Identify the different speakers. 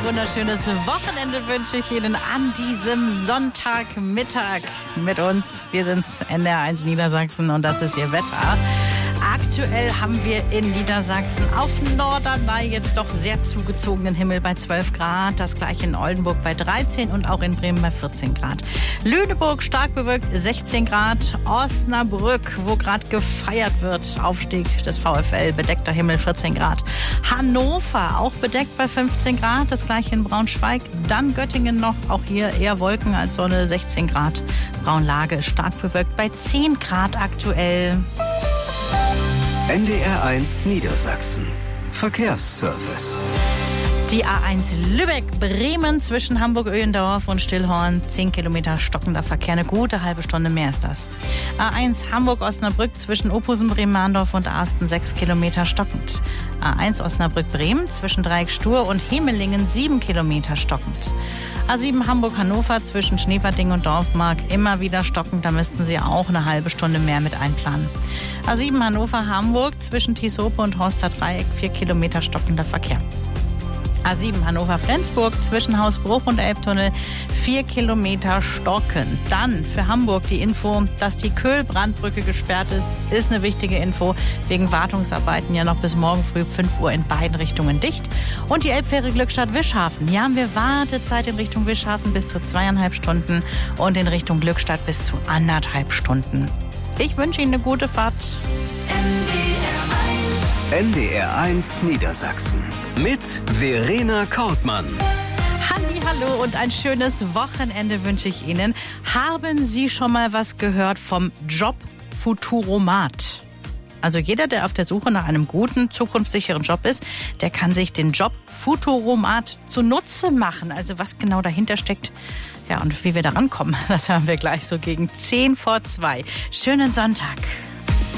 Speaker 1: wunderschönes Wochenende wünsche ich Ihnen an diesem Sonntagmittag mit uns. Wir sind's, NDR1 Niedersachsen, und das ist Ihr Wetter. Aktuell haben wir in Niedersachsen auf Norderney jetzt doch sehr zugezogenen Himmel bei 12 Grad. Das gleiche in Oldenburg bei 13 und auch in Bremen bei 14 Grad. Lüneburg stark bewölkt 16 Grad. Osnabrück, wo gerade gefeiert wird, Aufstieg des VfL, bedeckter Himmel 14 Grad. Hannover auch bedeckt bei 15 Grad. Das gleiche in Braunschweig. Dann Göttingen noch, auch hier eher Wolken als Sonne, 16 Grad. Braunlage stark bewölkt bei 10 Grad aktuell.
Speaker 2: NDR1 Niedersachsen. Verkehrsservice.
Speaker 1: Die A1 Lübeck-Bremen zwischen Hamburg-Öhlendorf und Stillhorn. 10 Kilometer stockender Verkehr. Eine gute halbe Stunde mehr ist das. A1 Hamburg-Osnabrück zwischen Opusen-Bremen-Mahndorf und Arsten. 6 Kilometer stockend. A1 Osnabrück-Bremen zwischen Dreieck-Stur und Hemelingen. 7 Kilometer stockend. A7 Hamburg-Hannover zwischen Schneverding und Dorfmark. Immer wieder stockend. Da müssten Sie auch eine halbe Stunde mehr mit einplanen. A7 Hannover-Hamburg zwischen Tieshope und Horster Dreieck. 4 Kilometer stockender Verkehr. A7 Hannover-Flensburg zwischen Hausbruch und Elbtunnel 4 Kilometer stocken. Dann für Hamburg die Info, dass die Köhl-Brandbrücke gesperrt ist eine wichtige Info. Wegen Wartungsarbeiten ja noch bis morgen früh 5 Uhr in beiden Richtungen dicht. Und die Elbfähre Glückstadt-Wischhafen. Hier haben wir Wartezeit in Richtung Wischhafen bis zu 2,5 Stunden und in Richtung Glückstadt bis zu 1,5 Stunden. Ich wünsche Ihnen eine gute Fahrt.
Speaker 2: NDR1 Niedersachsen mit Verena Kortmann.
Speaker 1: Hallo und ein schönes Wochenende wünsche ich Ihnen. Haben Sie schon mal was gehört vom Job Futuromat? Also jeder, der auf der Suche nach einem guten, zukunftssicheren Job ist, der kann sich den Job Futuromat zunutze machen. Also was genau dahinter steckt, ja, und wie wir da rankommen, das hören wir gleich so gegen 1:50. Schönen Sonntag.